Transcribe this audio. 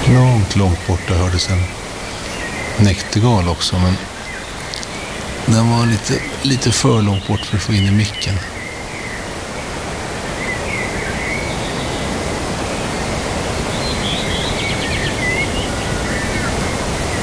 Långt borta hördes en näktergal också, men den var lite för långt bort för att få in i micken.